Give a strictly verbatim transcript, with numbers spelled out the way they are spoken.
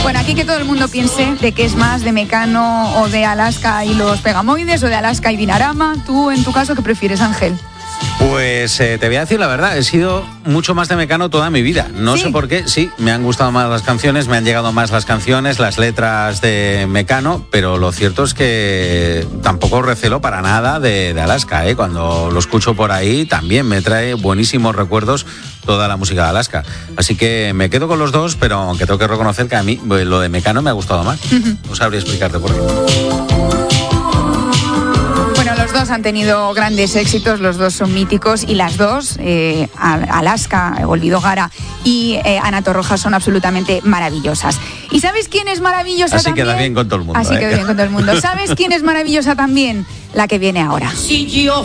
Bueno, aquí que todo el mundo piense de que es más de Mecano o de Alaska y los Pegamoides o de Alaska y Dinarama. Tú, en tu caso, ¿qué prefieres, Ángel? Pues eh, te voy a decir la verdad, he sido mucho más de Mecano toda mi vida. No ¿Sí? sé por qué, sí, me han gustado más las canciones, me han llegado más las canciones, las letras de Mecano, pero lo cierto es que tampoco recelo para nada de, de Alaska, ¿eh? Cuando lo escucho por ahí también me trae buenísimos recuerdos toda la música de Alaska. Así que me quedo con los dos, pero aunque tengo que reconocer que a mí lo de Mecano me ha gustado más. Uh-huh. No sabría explicarte por qué. Los dos han tenido grandes éxitos, los dos son míticos y las dos, eh, Alaska, Olvido Gara y eh, Ana Torroja, son absolutamente maravillosas. ¿Y sabes quién es maravillosa Así también? Así queda bien con todo el mundo. Así ¿eh? queda bien con todo el mundo. ¿Sabes quién es maravillosa también? La que viene ahora. Si yo